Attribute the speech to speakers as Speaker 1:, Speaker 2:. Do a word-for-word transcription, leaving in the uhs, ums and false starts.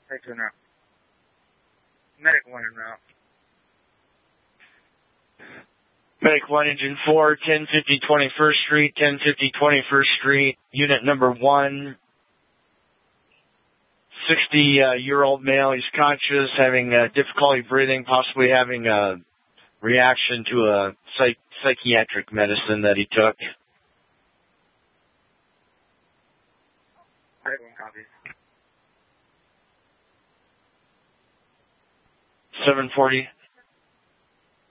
Speaker 1: Take two now. Medic one in route.
Speaker 2: Medic one, Engine four, ten fifty twenty-first Street, ten fifty twenty-first Street, unit number one. sixty-year-old male, he's conscious, having uh, difficulty breathing, possibly having a reaction to a psych psychiatric medicine that he took.
Speaker 1: Medic one copies.
Speaker 2: seven forty.